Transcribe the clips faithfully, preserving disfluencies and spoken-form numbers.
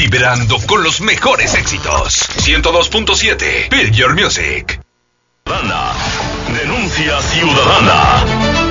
Vibrando con los mejores éxitos. ciento dos punto siete Build Your Music. Ciudadana. Denuncia ciudadana.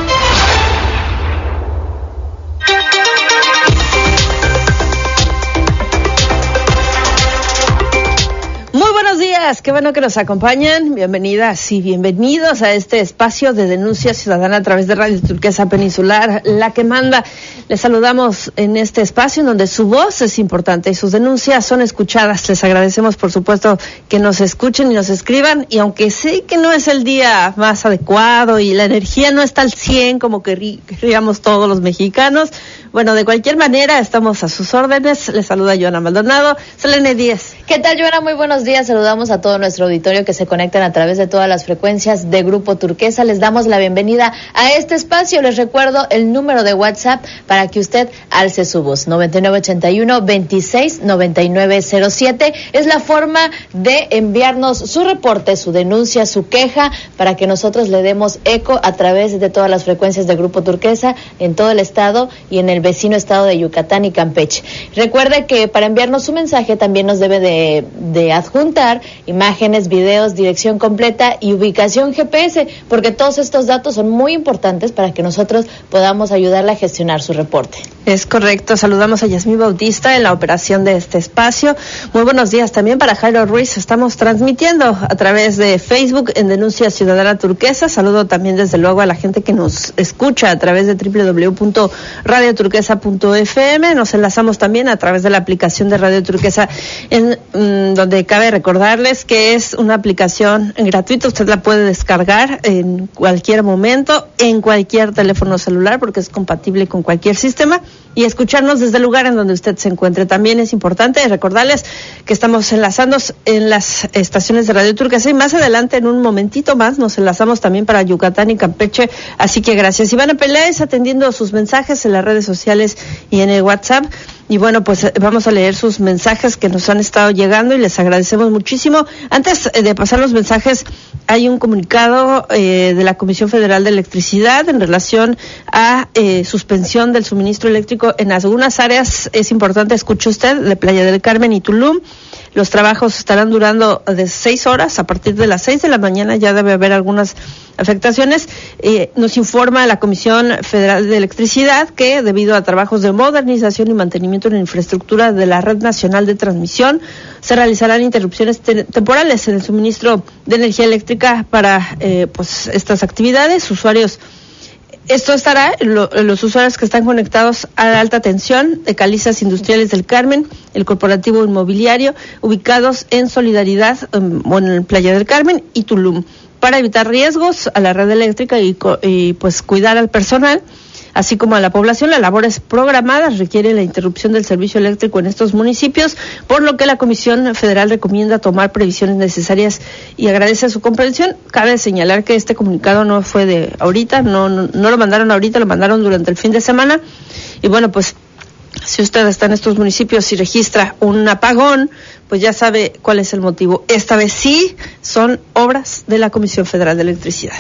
Muy buenos días, qué bueno que nos acompañan. Bienvenidas y bienvenidos a este espacio de denuncia ciudadana a través de Radio Turquesa Peninsular, la que manda. Les saludamos en este espacio en donde su voz es importante y sus denuncias son escuchadas. Les agradecemos, por supuesto, que nos escuchen y nos escriban. Y aunque sé que no es el día más adecuado y la energía no está al cien como querríamos todos los mexicanos, bueno, de cualquier manera, estamos a sus órdenes. Les saluda Joana Maldonado. Selene Díez. ¿Qué tal, Joana? Muy buenos días. Saludamos a todo nuestro auditorio que se conectan a través de todas las frecuencias de Grupo Turquesa. Les damos la bienvenida a este espacio. Les recuerdo el número de WhatsApp para que usted alce su voz. noventa y nueve ochenta y uno veintiséis noventa y nueve cero siete. Es la forma de enviarnos su reporte, su denuncia, su queja, para que nosotros le demos eco a través de todas las frecuencias de Grupo Turquesa en todo el estado y en el vecino estado de Yucatán y Campeche. Recuerde que para enviarnos su mensaje también nos debe de, de adjuntar imágenes, videos, dirección completa y ubicación G P S, porque todos estos datos son muy importantes para que nosotros podamos ayudarle a gestionar su reporte. Es correcto. Saludamos a Yasmín Bautista en la operación de este espacio. Muy buenos días también para Jairo Ruiz. Estamos transmitiendo a través de Facebook en Denuncia Ciudadana Turquesa. Saludo también desde luego a la gente que nos escucha a través de doble u doble u doble u punto radio turquesa punto efe eme. Nos enlazamos también a través de la aplicación de Radio Turquesa, en mmm, donde cabe recordarles que es una aplicación gratuita. Usted la puede descargar en cualquier momento, en cualquier teléfono celular, porque es compatible con cualquier sistema, y escucharnos desde el lugar en donde usted se encuentre. También es importante recordarles que estamos enlazando en las estaciones de Radio Turquesa, y más adelante, en un momentito más, nos enlazamos también para Yucatán y Campeche. Así que gracias. Ivana Peláez atendiendo sus mensajes en las redes sociales y en el WhatsApp. Y bueno, pues vamos a leer sus mensajes que nos han estado llegando y les agradecemos muchísimo. Antes de pasar los mensajes, hay un comunicado eh, de la Comisión Federal de Electricidad en relación a eh, suspensión del suministro eléctrico en algunas áreas. Es importante, escuche usted, de Playa del Carmen y Tulum. Los trabajos estarán durando de seis horas. A partir de las seis de la mañana ya debe haber algunas afectaciones. Eh, nos informa la Comisión Federal de Electricidad que debido a trabajos de modernización y mantenimiento en la infraestructura de la Red Nacional de Transmisión, se realizarán interrupciones te- temporales en el suministro de energía eléctrica para eh, pues estas actividades. Usuarios Esto estará en lo, los usuarios que están conectados a la alta tensión de Calizas Industriales del Carmen, el corporativo inmobiliario, ubicados en Solidaridad, um, bueno, en Playa del Carmen y Tulum, para evitar riesgos a la red eléctrica y, y pues cuidar al personal, así como a la población. Las labores programadas requieren la interrupción del servicio eléctrico en estos municipios, por lo que la Comisión Federal recomienda tomar previsiones necesarias y agradece su comprensión. Cabe señalar que este comunicado no fue de ahorita, no, no, no lo mandaron ahorita, lo mandaron durante el fin de semana. Y bueno, pues si usted está en estos municipios y registra un apagón, pues ya sabe cuál es el motivo. Esta vez sí son obras de la Comisión Federal de Electricidad.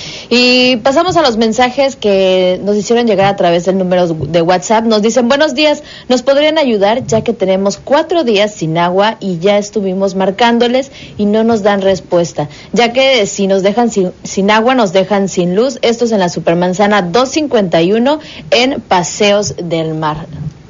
Y pasamos a los mensajes que nos hicieron llegar a través del número de WhatsApp. Nos dicen, buenos días, ¿nos podrían ayudar? Ya que tenemos cuatro días sin agua y ya estuvimos marcándoles y no nos dan respuesta. Ya que si nos dejan sin, sin agua, nos dejan sin luz. Esto es en la Supermanzana doscientos cincuenta y uno en Paseos del Mar.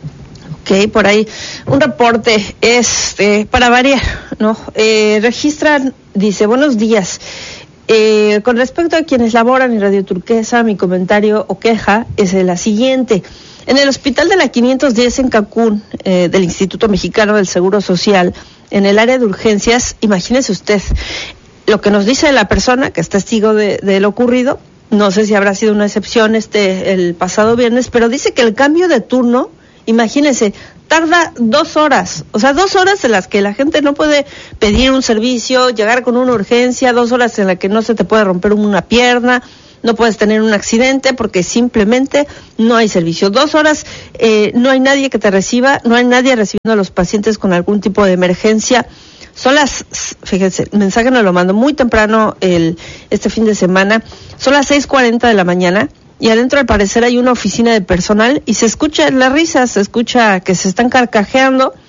Ok, por ahí un reporte este para variar, ¿no? Eh, registran, dice, buenos días. Eh, con respecto a quienes laboran en Radio Turquesa, mi comentario o queja es la siguiente. En el hospital de la quinientos diez en Cancún, eh, del Instituto Mexicano del Seguro Social, en el área de urgencias, imagínese usted lo que nos dice la persona que es testigo de, de lo ocurrido. No sé si habrá sido una excepción este el pasado viernes, pero dice que el cambio de turno, imagínense, tarda dos horas, o sea, dos horas en las que la gente no puede pedir un servicio, llegar con una urgencia, dos horas en las que no se te puede romper una pierna, no puedes tener un accidente porque simplemente no hay servicio. Dos horas, eh, no hay nadie que te reciba, no hay nadie recibiendo a los pacientes con algún tipo de emergencia. Son las, fíjense, el mensaje nos lo mandó muy temprano el este fin de semana, son las seis cuarenta de la mañana, y adentro al parecer hay una oficina de personal y se escucha la risa, se escucha que se están carcajeando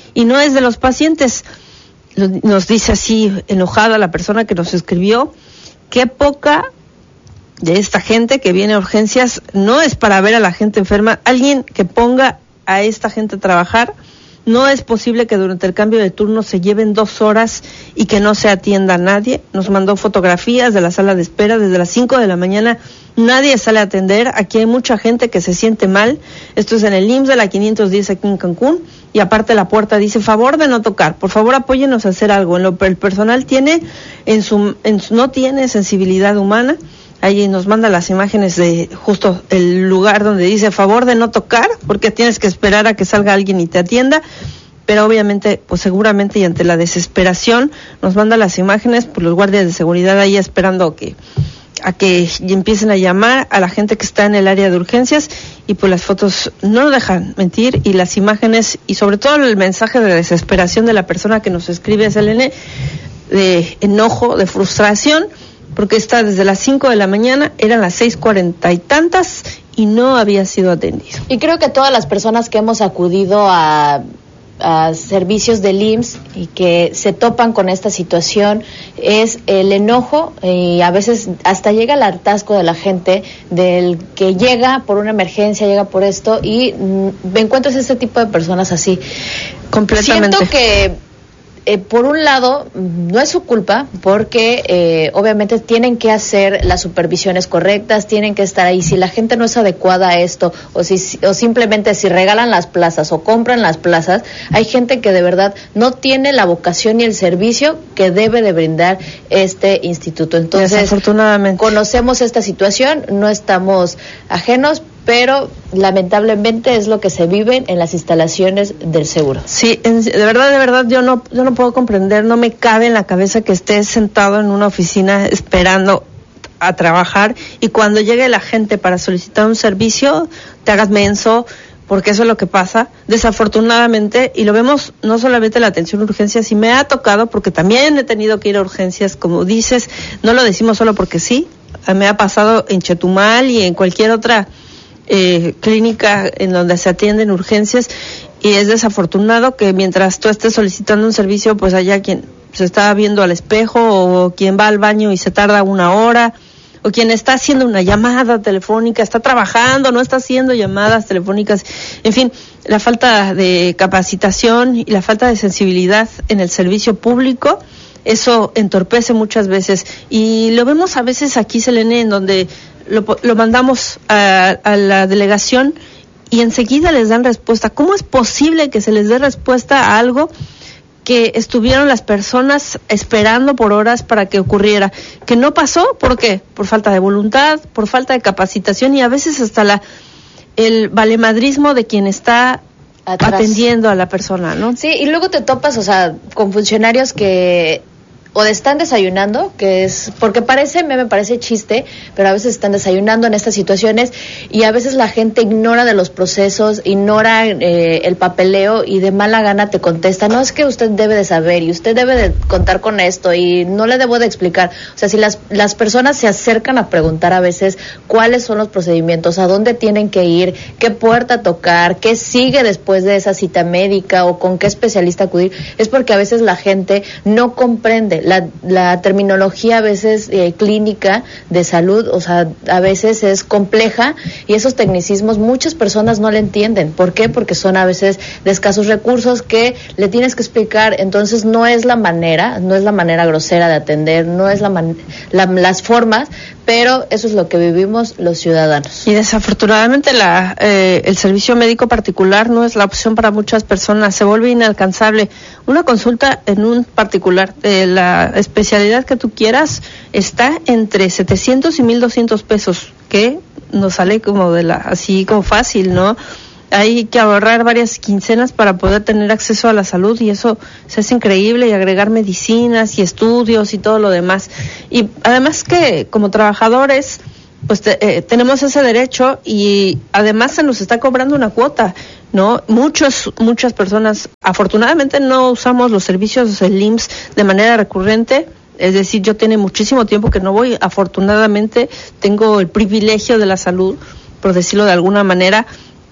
y no es de los pacientes. Nos dice así, enojada la persona que nos escribió, qué poca de esta gente que viene a urgencias no es para ver a la gente enferma, alguien que ponga a esta gente a trabajar. No es posible que durante el cambio de turno se lleven dos horas y que no se atienda a nadie. Nos mandó fotografías de la sala de espera desde las cinco de la mañana. Nadie sale a atender. Aquí hay mucha gente que se siente mal. Esto es en el I M S S de la quinientos diez aquí en Cancún. Y aparte la puerta dice, favor de no tocar. Por favor, apóyenos a hacer algo. En lo el personal tiene, en su, en su, no tiene sensibilidad humana. Ahí nos manda las imágenes de justo el lugar donde dice favor de no tocar, porque tienes que esperar a que salga alguien y te atienda, pero obviamente, pues seguramente y ante la desesperación, nos manda las imágenes, pues los guardias de seguridad ahí esperando que a que empiecen a llamar a la gente que está en el área de urgencias, y pues las fotos no dejan mentir, y las imágenes, y sobre todo el mensaje de desesperación de la persona que nos escribe, Selene, de enojo, de frustración, porque está desde las cinco de la mañana, eran las seis cuarenta y tantas y no había sido atendido. Y creo que todas las personas que hemos acudido a, a servicios del I M S S y que se topan con esta situación es el enojo, y a veces hasta llega el hartazgo de la gente, del que llega por una emergencia, llega por esto, y mm, encuentras este tipo de personas así. Completamente. Siento que Eh, por un lado, no es su culpa, porque eh, obviamente tienen que hacer las supervisiones correctas, tienen que estar ahí. Si la gente no es adecuada a esto, o si o simplemente si regalan las plazas o compran las plazas, hay gente que de verdad no tiene la vocación ni el servicio que debe de brindar este instituto. Entonces, desafortunadamente, conocemos esta situación, no estamos ajenos, pero lamentablemente es lo que se vive en las instalaciones del seguro. Sí, en, de verdad, de verdad, yo no, yo no puedo comprender, no me cabe en la cabeza que estés sentado en una oficina esperando a trabajar y cuando llegue la gente para solicitar un servicio, te hagas menso, porque eso es lo que pasa, desafortunadamente, y lo vemos no solamente en la atención a urgencias, y me ha tocado, porque también he tenido que ir a urgencias, como dices, no lo decimos solo porque sí, me ha pasado en Chetumal y en cualquier otra Eh, clínica en donde se atienden urgencias, y es desafortunado que mientras tú estés solicitando un servicio, pues haya quien se está viendo al espejo, o quien va al baño y se tarda una hora, o quien está haciendo una llamada telefónica, está trabajando, no está haciendo llamadas telefónicas. En fin, la falta de capacitación y la falta de sensibilidad en el servicio público, eso entorpece muchas veces, y lo vemos a veces aquí, Selene, en donde Lo, lo mandamos a, a la delegación y enseguida les dan respuesta. ¿Cómo es posible que se les dé respuesta a algo que estuvieron las personas esperando por horas para que ocurriera? Que no pasó, ¿por qué? Por falta de voluntad, por falta de capacitación, y a veces hasta la el valemadrismo de quien está atrás atendiendo a la persona, ¿no? Sí, y luego te topas, o sea, con funcionarios que o están desayunando, que es, porque parece, me, me parece chiste, pero a veces están desayunando en estas situaciones, y a veces la gente ignora de los procesos, ignora eh, el papeleo, y de mala gana te contesta, no, es que usted debe de saber, y usted debe de contar con esto, y no le debo de explicar. O sea, si las, las personas se acercan a preguntar a veces cuáles son los procedimientos, a dónde tienen que ir, qué puerta tocar, qué sigue después de esa cita médica, o con qué especialista acudir, es porque a veces la gente no comprende La, la terminología a veces eh, clínica de salud, o sea, a veces es compleja, y esos tecnicismos muchas personas no le entienden. ¿Por qué? Porque son a veces de escasos recursos que le tienes que explicar. Entonces no es la manera, no es la manera grosera de atender, no es la, man, la las formas, pero eso es lo que vivimos los ciudadanos. Y desafortunadamente la eh, el servicio médico particular no es la opción para muchas personas, se vuelve inalcanzable. Una consulta en un particular de la especialidad que tú quieras está entre setecientos y mil doscientos pesos, que nos sale como de la así como fácil, ¿no? Hay que ahorrar varias quincenas para poder tener acceso a la salud, y eso se hace increíble, y agregar medicinas y estudios y todo lo demás. Y además que como trabajadores pues te, eh, tenemos ese derecho, y además se nos está cobrando una cuota, ¿no? Muchos, muchas personas, afortunadamente no usamos los servicios del I M S S de manera recurrente, es decir, yo tiene muchísimo tiempo que no voy, afortunadamente tengo el privilegio de la salud, por decirlo de alguna manera,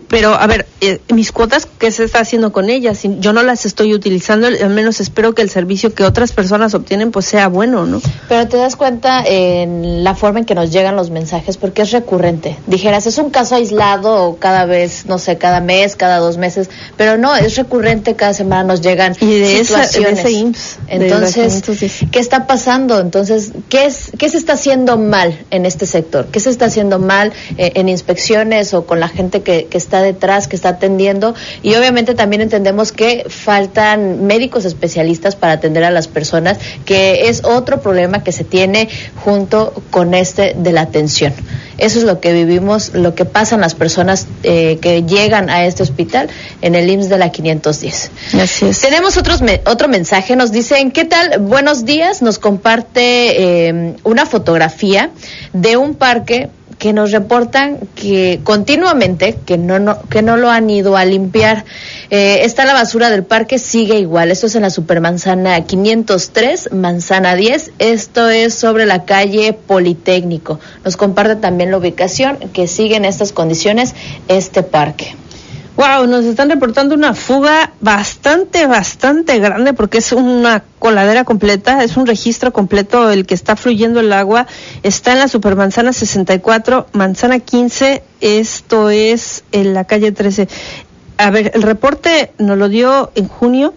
pero a ver, eh, mis cuotas, ¿qué se está haciendo con ellas? Yo no las estoy utilizando, al menos espero que el servicio que otras personas obtienen pues sea bueno, ¿no? Pero te das cuenta en la forma en que nos llegan los mensajes, porque es recurrente. Dijeras, es un caso aislado o cada vez, no sé, cada mes, cada dos meses, pero no, es recurrente, cada semana nos llegan y de situaciones. Esa, de ese I M S S, Entonces, de ¿qué está pasando? Entonces, ¿qué es qué se está haciendo mal en este sector? ¿Qué se está haciendo mal eh, en inspecciones o con la gente que, que está detrás, que está atendiendo? Y obviamente también entendemos que faltan médicos especialistas para atender a las personas, que es otro problema que se tiene junto con este de la atención. Eso es lo que vivimos, lo que pasan las personas eh, que llegan a este hospital en el I M S S de la quinientos diez. Así es. Tenemos otros me- otro mensaje, nos dicen, ¿qué tal? Buenos días, nos comparte eh, una fotografía de un parque que nos reportan que continuamente que no, no que no lo han ido a limpiar. Eh, está la basura del parque, sigue igual. Esto es en la Supermanzana quinientos tres, Manzana diez. Esto es sobre la calle Politécnico. Nos comparte también la ubicación, que sigue en estas condiciones este parque. Wow, nos están reportando una fuga bastante, bastante grande porque es una coladera completa, es un registro completo el que está fluyendo el agua. Está en la Supermanzana sesenta y cuatro, Manzana quince, esto es en la calle trece. A ver, el reporte nos lo dio en junio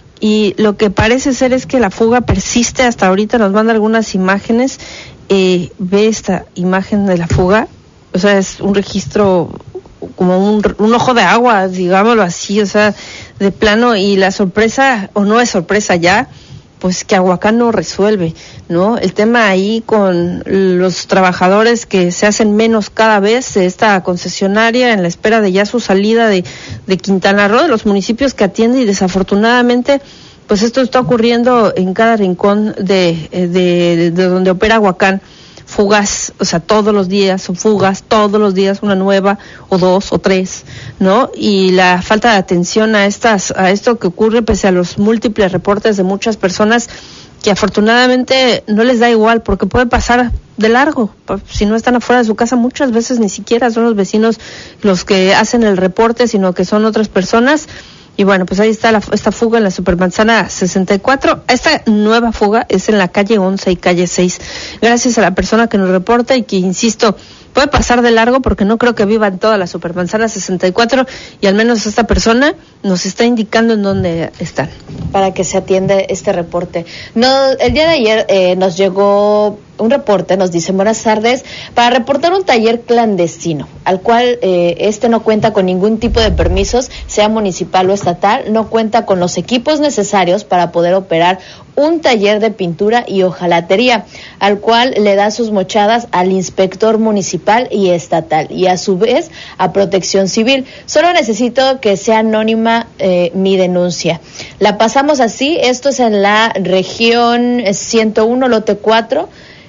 y lo que parece ser es que la fuga persiste hasta ahorita. Nos manda algunas imágenes, eh, ve esta imagen de la fuga, o sea, es un registro como un, un ojo de agua, digámoslo así, o sea, de plano, y la sorpresa, o no es sorpresa ya, pues que Aguacán no resuelve, ¿no? El tema ahí con los trabajadores que se hacen menos cada vez de esta concesionaria en la espera de ya su salida de, de Quintana Roo, de los municipios que atiende, y desafortunadamente pues esto está ocurriendo en cada rincón de, de, de, de donde opera Aguacán. Fugas, o sea, todos los días son fugas, todos los días una nueva, o dos, o tres, ¿no? Y la falta de atención a estas, a esto que ocurre, pese a los múltiples reportes de muchas personas que afortunadamente no les da igual, porque puede pasar de largo. Si no están afuera de su casa, muchas veces ni siquiera son los vecinos los que hacen el reporte, sino que son otras personas. Y bueno, pues ahí está la, esta fuga en la Supermanzana sesenta y cuatro. Esta nueva fuga es en la calle once y calle seis. Gracias a la persona que nos reporta y que, insisto, puede pasar de largo porque no creo que viva en toda la Supermanzana sesenta y cuatro, y al menos esta persona nos está indicando en dónde están. Para que se atienda este reporte. No, el día de ayer eh, nos llegó un reporte, nos dice, buenas tardes, para reportar un taller clandestino, al cual eh, este no cuenta con ningún tipo de permisos, sea municipal o estatal, no cuenta con los equipos necesarios para poder operar un taller de pintura y hojalatería, al cual le da sus mochadas al inspector municipal y estatal, y a su vez a Protección Civil. Solo necesito que sea anónima eh, mi denuncia. La pasamos así, esto es en la región ciento uno, lote cuatro.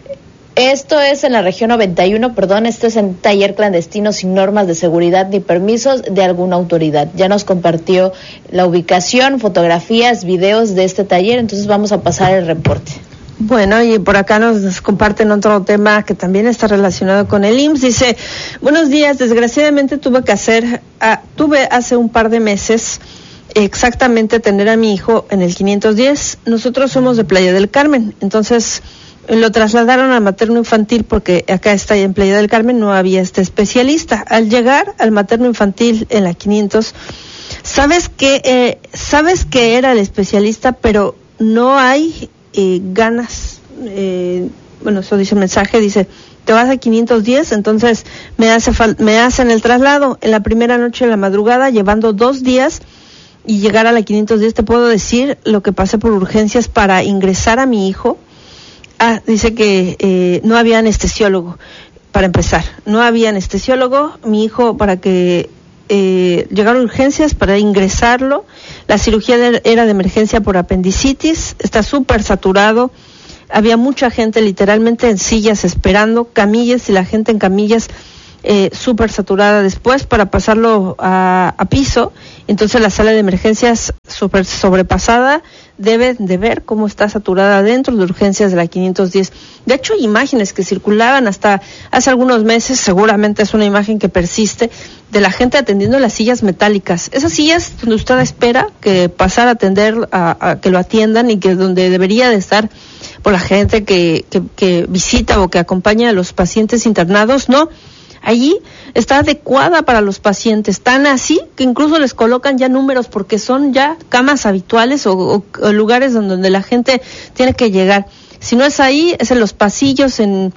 Esto es en la región noventa y uno, perdón, esto es en taller clandestino sin normas de seguridad ni permisos de alguna autoridad. Ya nos compartió la ubicación, fotografías, videos de este taller, entonces vamos a pasar el reporte. Bueno, y por acá nos, nos comparten otro tema que también está relacionado con el I M S S. Dice, buenos días, desgraciadamente tuve que hacer, ah, tuve hace un par de meses exactamente tener a mi hijo en el quinientos diez. Nosotros somos de Playa del Carmen, entonces lo trasladaron al materno infantil porque acá está en Playa del Carmen, no había este especialista. Al llegar al materno infantil en la quinientos, sabes que eh, sabes que era el especialista, pero no hay eh, ganas. Eh, bueno, eso dice el mensaje, dice, te vas a quinientos diez, entonces me hace fal- me hacen el traslado en la primera noche de la madrugada, llevando dos días y llegar a la quinientos diez. Te puedo decir lo que pasé por urgencias para ingresar a mi hijo. Ah, dice que eh, no había anestesiólogo, para empezar. No había anestesiólogo. Mi hijo, para que eh, llegaron urgencias para ingresarlo. La cirugía de, era de emergencia por apendicitis. Está súper saturado. Había mucha gente literalmente en sillas esperando, camillas, y la gente en camillas eh, súper saturada después para pasarlo a, a piso. Entonces la sala de emergencias súper sobrepasada, debe de ver cómo está saturada dentro de urgencias de la quinientos diez. De hecho, hay imágenes que circulaban hasta hace algunos meses, seguramente es una imagen que persiste, de la gente atendiendo las sillas metálicas. Esas sillas donde usted espera que pasar a atender, a, a que lo atiendan, y que donde debería de estar por la gente que, que, que visita o que acompaña a los pacientes internados, no. Allí está adecuada para los pacientes, tan así que incluso les colocan ya números porque son ya camas habituales o, o, o lugares donde, donde la gente tiene que llegar. Si no es ahí, es en los pasillos, en,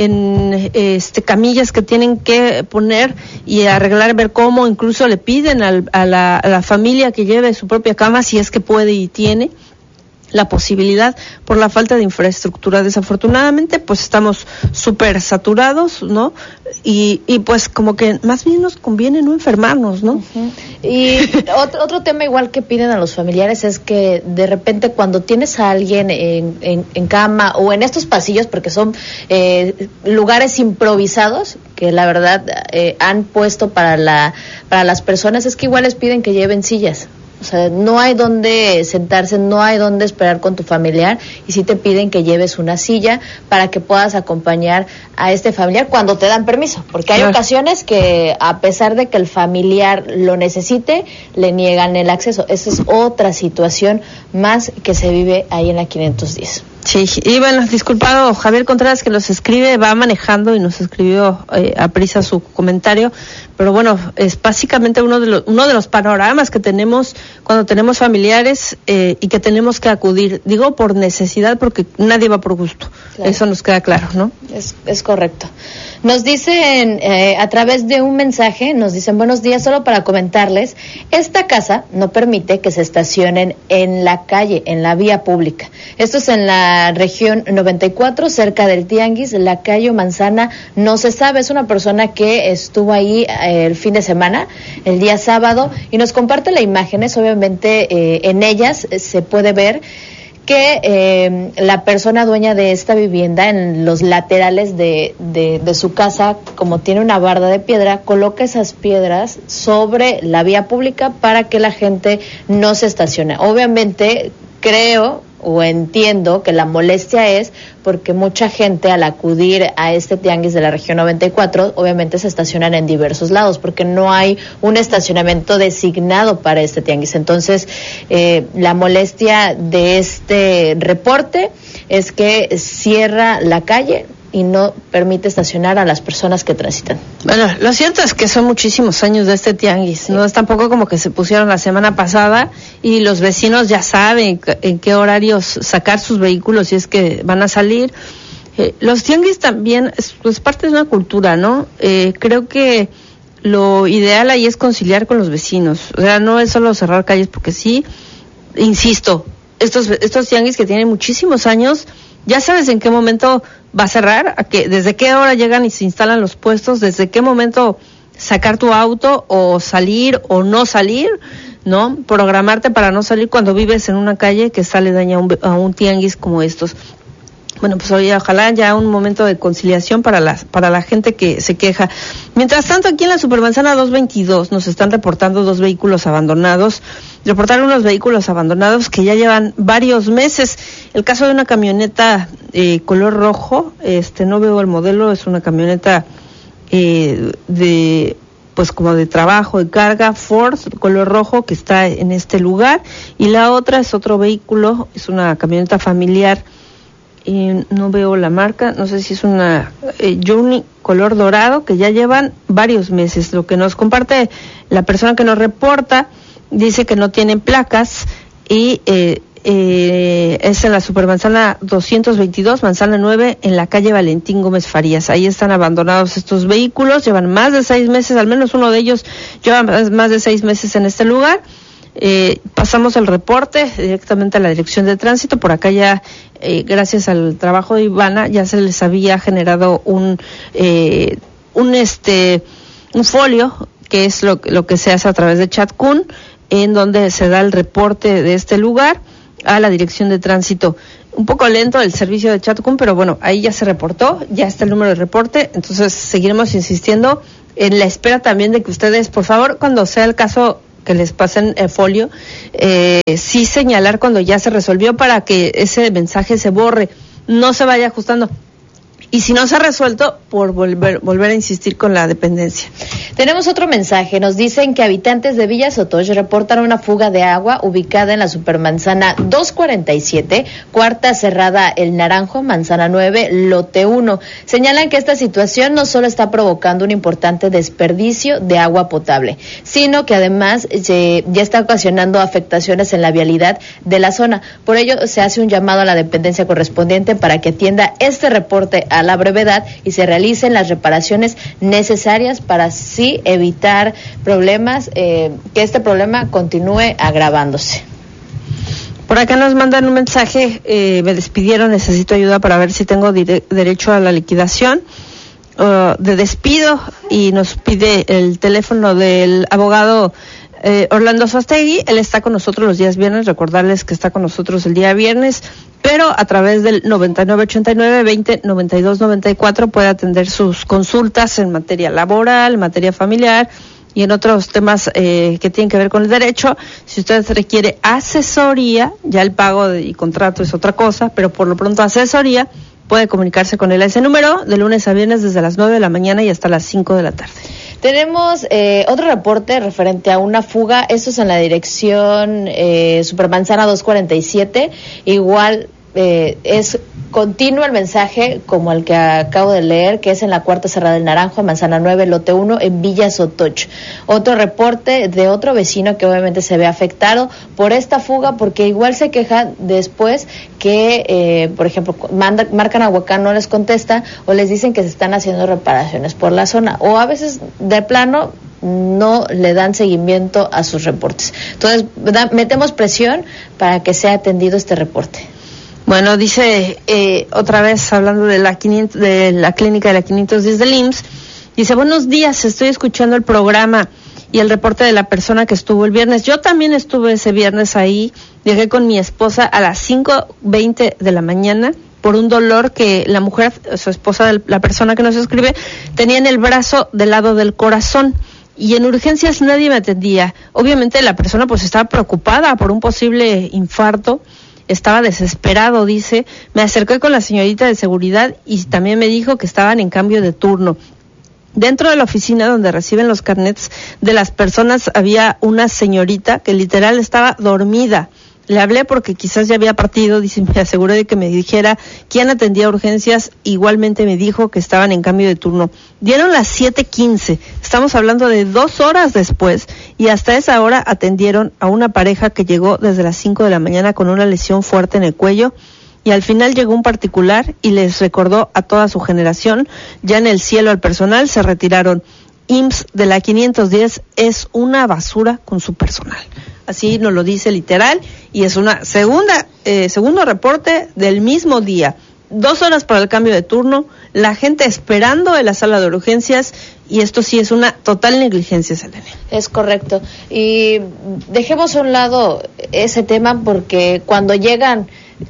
en este, camillas que tienen que poner y arreglar, ver cómo, incluso le piden al, a, la, a la familia que lleve su propia cama si es que puede y tiene la posibilidad, por la falta de infraestructura. Desafortunadamente, pues estamos súper saturados, ¿no? Y, y pues como que más bien nos conviene no enfermarnos, ¿no? Uh-huh. Y otro, otro tema igual que piden a los familiares es que de repente cuando tienes a alguien en, en, en cama o en estos pasillos, porque son eh, lugares improvisados que la verdad eh, han puesto para la para las personas, es que igual les piden que lleven sillas. O sea, no hay donde sentarse, no hay donde esperar con tu familiar, y sí te piden que lleves una silla para que puedas acompañar a este familiar cuando te dan permiso, porque hay claro. ocasiones que a pesar de que el familiar lo necesite, le niegan el acceso. Esa es otra situación más que se vive ahí en la quinientos diez. Sí, y bueno, disculpado Javier Contreras que nos escribe, va manejando y nos escribió eh, a prisa su comentario, pero bueno, es básicamente uno de los uno de los panoramas que tenemos cuando tenemos familiares eh, y que tenemos que acudir. Digo por necesidad, porque nadie va por gusto. Claro. Eso nos queda claro, ¿no? Es, es correcto. Nos dicen eh, a través de un mensaje, nos dicen buenos días, solo para comentarles, esta casa no permite que se estacionen en la calle, en la vía pública. Esto es en la región noventa y cuatro, cerca del Tianguis, la calle Manzana, no se sabe. Es una persona que estuvo ahí eh, el fin de semana, el día sábado, y nos comparte las imágenes. Obviamente eh, en ellas se puede ver que eh, la persona dueña de esta vivienda, en los laterales de, de, de su casa, como tiene una barda de piedra, coloca esas piedras sobre la vía pública para que la gente no se estacione. Obviamente, creo o entiendo que la molestia es porque mucha gente al acudir a este tianguis de la región noventa y cuatro obviamente se estacionan en diversos lados porque no hay un estacionamiento designado para este tianguis. Entonces eh, la molestia de este reporte es que cierra la calle y no permite estacionar a las personas que transitan. Bueno, lo cierto es que son muchísimos años de este tianguis, sí. No es tampoco como que se pusieron la semana pasada y los vecinos ya saben en qué horarios sacar sus vehículos si es que van a salir. Eh, los tianguis también es pues, parte de una cultura, ¿no? Eh, creo que lo ideal ahí es conciliar con los vecinos, o sea, no es solo cerrar calles porque sí, insisto, estos, estos tianguis que tienen muchísimos años, ya sabes en qué momento va a cerrar, a que, desde qué hora llegan y se instalan los puestos, desde qué momento sacar tu auto o salir o no salir, ¿no? Programarte para no salir cuando vives en una calle que sale daña a un, a un tianguis como estos. Bueno, pues oye, ojalá ya un momento de conciliación para la, para la gente que se queja. Mientras tanto, aquí en la Supermanzana doscientos veintidós nos están reportando dos vehículos abandonados. Reportaron unos vehículos abandonados que ya llevan varios meses. El caso de una camioneta eh, color rojo, este no veo el modelo, es una camioneta eh, de pues como de trabajo, de carga, Ford, color rojo, que está en este lugar. Y la otra es otro vehículo, es una camioneta familiar. Y no veo la marca, no sé si es una eh, Journey color dorado, que ya llevan varios meses. Lo que nos comparte la persona que nos reporta, dice que no tienen placas y eh, eh, es en la Supermanzana doscientos veintidós, Manzana nueve, en la calle Valentín Gómez Farías. Ahí están abandonados estos vehículos, llevan más de seis meses, al menos uno de ellos lleva más de seis meses en este lugar. Eh, pasamos el reporte directamente a la Dirección de Tránsito. Por acá ya, eh, gracias al trabajo de Ivana, ya se les había generado un eh, un este un folio, que es lo, lo que se hace a través de Chatcún, en donde se da el reporte de este lugar a la Dirección de Tránsito. Un poco lento el servicio de Chatcún, pero bueno, ahí ya se reportó, ya está el número de reporte, entonces seguiremos insistiendo en la espera también de que ustedes, por favor, cuando sea el caso que les pasen el folio, eh, sí señalar cuando ya se resolvió para que ese mensaje se borre, no se vaya ajustando. Y si no se ha resuelto, por volver, volver a insistir con la dependencia. Tenemos otro mensaje. Nos dicen que habitantes de Villa Sotoch reportan una fuga de agua ubicada en la Supermanzana doscientos cuarenta y siete, cuarta cerrada El Naranjo, Manzana nueve, lote uno. Señalan que esta situación no solo está provocando un importante desperdicio de agua potable, sino que además eh, ya está ocasionando afectaciones en la vialidad de la zona. Por ello, se hace un llamado a la dependencia correspondiente para que atienda este reporte a la brevedad y se realicen las reparaciones necesarias para así evitar problemas, eh, que este problema continúe agravándose. Por acá nos mandan un mensaje, eh, me despidieron, necesito ayuda para ver si tengo dire- derecho a la liquidación uh, de despido, y nos pide el teléfono del abogado eh, Orlando Sostegui. Él está con nosotros los días viernes, recordarles que está con nosotros el día viernes, pero a través del noventa y nueve ochenta y nueve veinte noventa y dos noventa y cuatro puede atender sus consultas en materia laboral, en materia familiar y en otros temas eh, que tienen que ver con el derecho. Si usted requiere asesoría, ya el pago de, y contrato es otra cosa, pero por lo pronto asesoría, puede comunicarse con él a ese número de lunes a viernes desde las nueve de la mañana y hasta las cinco de la tarde. Tenemos eh, otro reporte referente a una fuga, esto es en la dirección eh, Supermanzana doscientos cuarenta y siete, igual eh, es continuo el mensaje como el que acabo de leer, que es en la cuarta cerrada del Naranjo, Manzana nueve, lote uno, en Villa Sotoch. Otro reporte de otro vecino que obviamente se ve afectado por esta fuga, porque igual se queja después que, eh, por ejemplo, manda, marcan a Huacán, no les contesta, o les dicen que se están haciendo reparaciones por la zona, o a veces de plano no le dan seguimiento a sus reportes. Entonces, da, metemos presión para que sea atendido este reporte. Bueno, dice, eh, otra vez hablando de la quinientos, de la clínica de la quinientos diez del I M S S, dice, buenos días, estoy escuchando el programa y el reporte de la persona que estuvo el viernes. Yo también estuve ese viernes ahí, llegué con mi esposa a las cinco veinte de la mañana por un dolor que la mujer, su esposa de la persona que nos escribe, tenía en el brazo del lado del corazón. Y en urgencias nadie me atendía. Obviamente la persona pues estaba preocupada por un posible infarto. Estaba desesperado, dice. Me acerqué con la señorita de seguridad y también me dijo que estaban en cambio de turno. Dentro de la oficina donde reciben los carnets de las personas había una señorita que literal estaba dormida. Le hablé porque quizás ya había partido, dice, me aseguré de que me dijera quién atendía urgencias, igualmente me dijo que estaban en cambio de turno. Dieron las siete quince, estamos hablando de dos horas después, y hasta esa hora atendieron a una pareja que llegó desde las cinco de la mañana con una lesión fuerte en el cuello, y al final llegó un particular y les recordó a toda su generación, ya en el cielo al personal, se retiraron. I M S S de la quinientos diez es una basura con su personal. Así nos lo dice literal, y es una segunda, eh, segundo reporte del mismo día. Dos horas para el cambio de turno, la gente esperando en la sala de urgencias, y esto sí es una total negligencia, Selene. Es correcto. Y dejemos a un lado ese tema porque cuando llegan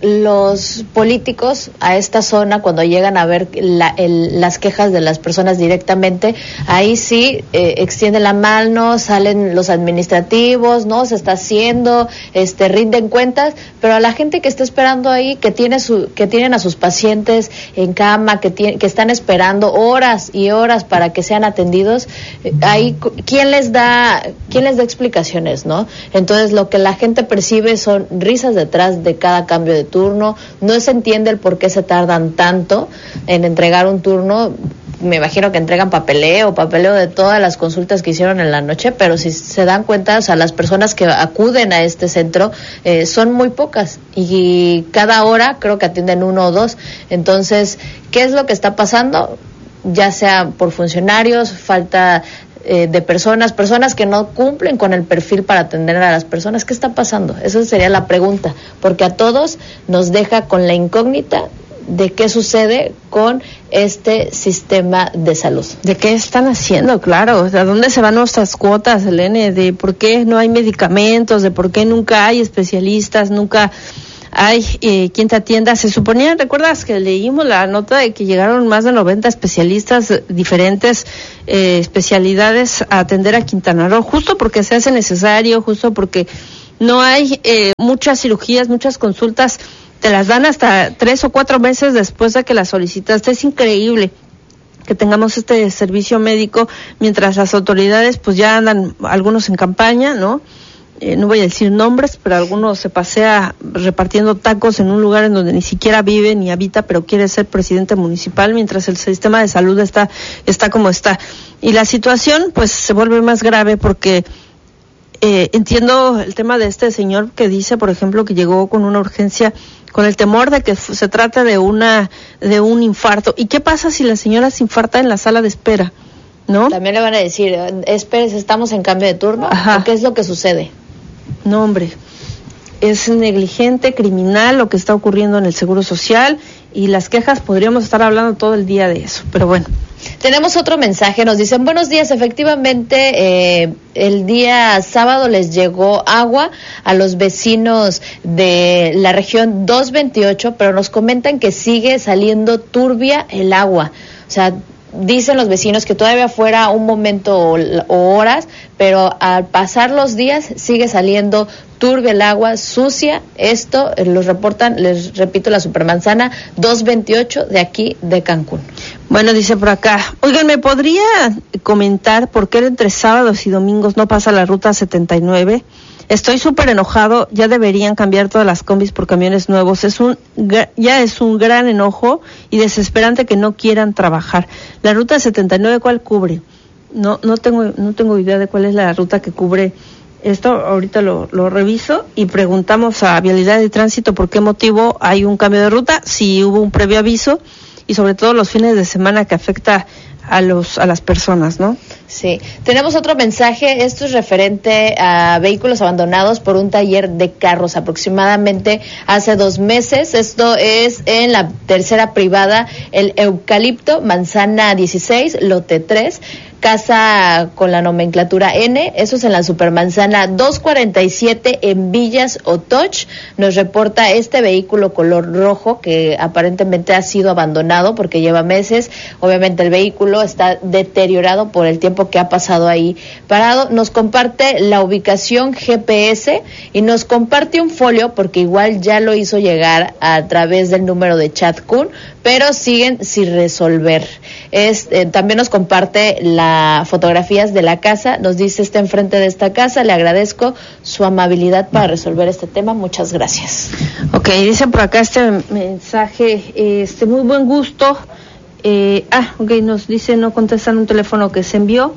los políticos a esta zona, cuando llegan a ver la, el, las quejas de las personas directamente, ahí sí eh, extienden la mano, salen los administrativos, no se está haciendo, este rinden cuentas, pero a la gente que está esperando ahí, que tiene su, que tienen a sus pacientes en cama, que tiene, que están esperando horas y horas para que sean atendidos, eh, ahí quién les da, quién les da explicaciones, ¿no? Entonces lo que la gente percibe son risas detrás de cada cambio de de turno, no se entiende el por qué se tardan tanto en entregar un turno. Me imagino que entregan papeleo, papeleo de todas las consultas que hicieron en la noche, pero si se dan cuenta, o sea, las personas que acuden a este centro eh, son muy pocas y cada hora creo que atienden uno o dos. Entonces, ¿qué es lo que está pasando? Ya sea por funcionarios, falta Eh, de personas, personas que no cumplen con el perfil para atender a las personas. ¿Qué está pasando? Esa sería la pregunta, porque a todos nos deja con la incógnita de qué sucede con este sistema de salud. ¿De qué están haciendo? Claro, ¿a dónde se van nuestras cuotas, Elene? ¿De por qué no hay medicamentos? ¿De por qué nunca hay especialistas? ¿Nunca hay eh, quien te atienda. Se suponía, ¿recuerdas que leímos la nota de que llegaron más de noventa especialistas, diferentes eh, especialidades a atender a Quintana Roo, justo porque se hace necesario, justo porque no hay eh, muchas cirugías, muchas consultas, te las dan hasta tres o cuatro meses después de que las solicitaste? Es increíble que tengamos este servicio médico mientras las autoridades pues ya andan algunos en campaña, ¿no? Eh, no voy a decir nombres, pero algunos se pasea repartiendo tacos en un lugar en donde ni siquiera vive ni habita, pero quiere ser presidente municipal, mientras el sistema de salud está está como está. Y la situación pues se vuelve más grave porque eh, entiendo el tema de este señor que dice, por ejemplo, que llegó con una urgencia con el temor de que se trata de una de un infarto. ¿Y qué pasa si la señora se infarta en la sala de espera? ¿No? También le van a decir, espérese, estamos en cambio de turno. Ajá. ¿Qué es lo que sucede? No, hombre, es negligente, criminal lo que está ocurriendo en el Seguro Social, y las quejas podríamos estar hablando todo el día de eso, pero bueno. Tenemos otro mensaje, nos dicen, buenos días, efectivamente eh, el día sábado les llegó agua a los vecinos de la región doscientos veintiocho, pero nos comentan que sigue saliendo turbia el agua, o sea, dicen los vecinos que todavía fuera un momento o, o horas, pero al pasar los días sigue saliendo turbia el agua, sucia. Esto eh, los reportan, les repito, la Supermanzana doscientos veintiocho de aquí de Cancún. Bueno, dice por acá, oigan, ¿me podría comentar por qué entre sábados y domingos no pasa la ruta setenta y nueve? Estoy súper enojado, ya deberían cambiar todas las combis por camiones nuevos. Es un ya es un gran enojo y desesperante que no quieran trabajar. La ruta setenta y nueve, ¿cuál cubre? No no tengo no tengo idea de cuál es la ruta que cubre esto. Ahorita lo, lo reviso y preguntamos a Vialidad y Tránsito por qué motivo hay un cambio de ruta, si hubo un previo aviso y sobre todo los fines de semana que afecta a los a las personas, ¿no? Sí. Tenemos otro mensaje, esto es referente a vehículos abandonados por un taller de carros aproximadamente hace dos meses. Esto es en la tercera privada, el Eucalipto, Manzana dieciséis, lote tres, casa con la nomenclatura N, eso es en la Supermanzana doscientos cuarenta y siete en Villas Otoch. Nos reporta este vehículo color rojo que aparentemente ha sido abandonado porque lleva meses. Obviamente el vehículo está deteriorado por el tiempo que ha pasado ahí parado. Nos comparte la ubicación G P S y nos comparte un folio porque igual ya lo hizo llegar a través del número de Chatcun, pero siguen sin resolver. Es, eh, también nos comparte las fotografías de la casa, nos dice está enfrente de esta casa, le agradezco su amabilidad para resolver este tema, muchas gracias. Ok, dice por acá este mensaje, este muy buen gusto. Eh, ah, ok, nos dice no contestan un teléfono que se envió,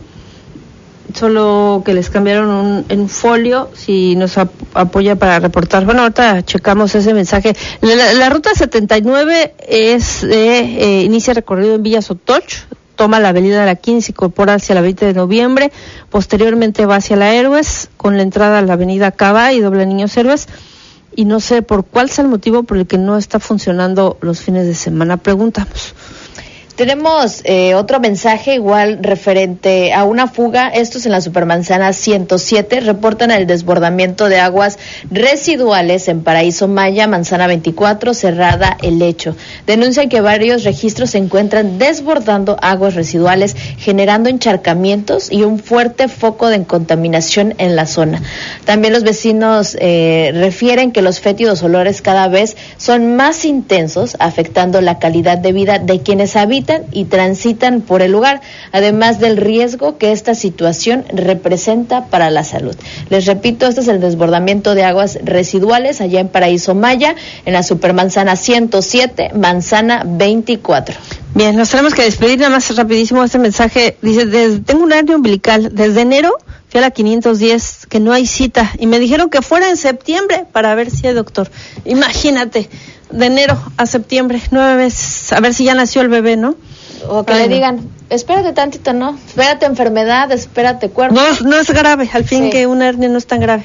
solo que les cambiaron un, un folio, si nos ap- apoya para reportar. Bueno, ahorita checamos ese mensaje. La, la ruta setenta y nueve es de, eh, inicia recorrido en Villa Sotoch, toma la avenida de la quince, se incorpora hacia la veinte de noviembre, posteriormente va hacia la Héroes, con la entrada a la avenida Cava y doble Niños Héroes, y no sé por cuál sea el motivo por el que no está funcionando los fines de semana, preguntamos. Tenemos eh, otro mensaje igual referente a una fuga, esto es en la Supermanzana ciento siete, reportan el desbordamiento de aguas residuales en Paraíso Maya, Manzana veinticuatro, cerrada el lecho. Denuncian que varios registros se encuentran desbordando aguas residuales, generando encharcamientos y un fuerte foco de contaminación en la zona. También los vecinos eh, refieren que los fétidos olores cada vez son más intensos, afectando la calidad de vida de quienes habitan y transitan por el lugar, además del riesgo que esta situación representa para la salud. Les repito, este es el desbordamiento de aguas residuales allá en Paraíso Maya, en la Supermanzana ciento siete, Manzana veinticuatro. Bien, nos tenemos que despedir, nada más rapidísimo este mensaje. Dice, desde, tengo un hernia umbilical, desde enero fui a la quinientos diez, que no hay cita, y me dijeron que fuera en septiembre para ver si hay doctor. Imagínate, de enero a septiembre, nueve veces, a ver si ya nació el bebé, ¿no? O que Ay, le no. digan, espérate tantito, ¿no? Espérate enfermedad, espérate cuerpo. No, no es grave, al fin sí. Que una hernia no es tan grave.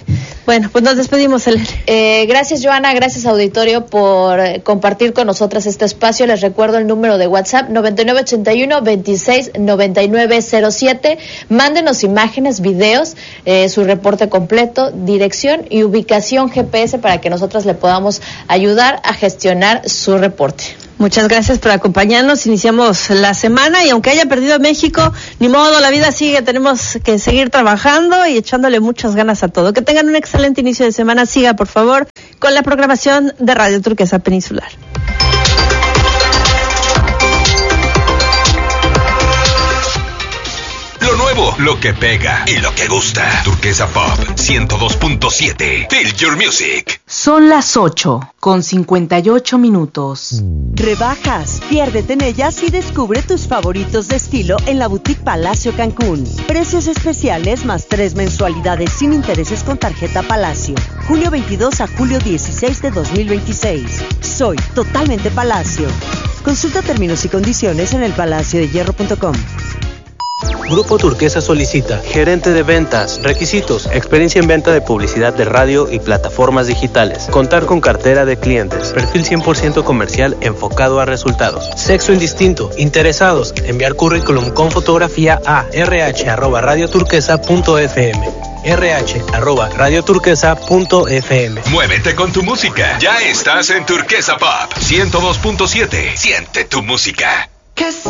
Bueno, pues nos despedimos, Elena. Eh, gracias, Joana, gracias, auditorio, por eh, compartir con nosotras este espacio. Les recuerdo el número de WhatsApp, noventa y nueve ochenta y uno veintiséis noventa y nueve cero siete. Mándenos imágenes, videos, eh, su reporte completo, dirección y ubicación G P S para que nosotras le podamos ayudar a gestionar su reporte. Muchas gracias por acompañarnos. Iniciamos la semana y aunque haya perdido México, ni modo, la vida sigue. Tenemos que seguir trabajando y echándole muchas ganas a todo. Que tengan un excelente inicio de semana. Siga, por favor, con la programación de Radio Turquesa Peninsular. Lo nuevo, lo que pega y lo que gusta. Turquesa Pop ciento dos punto siete. Feel your music. Son las ocho con cincuenta y ocho minutos. Rebajas, piérdete en ellas y descubre tus favoritos de estilo en la Boutique Palacio Cancún. Precios especiales más tres mensualidades sin intereses con tarjeta Palacio. Julio veintidós a julio dieciséis de dos mil veintiséis. Soy totalmente Palacio. Consulta términos y condiciones en el palacio de hierro punto com. Grupo Turquesa solicita gerente de ventas. Requisitos: experiencia en venta de publicidad de radio y plataformas digitales. Contar con cartera de clientes. Perfil cien por ciento comercial enfocado a resultados. Sexo indistinto. Interesados: enviar currículum con fotografía a r h arroba radio turquesa punto f m. r h arroba radio turquesa punto f m. Muévete con tu música. Ya estás en Turquesa Pop ciento dos punto siete. Siente tu música.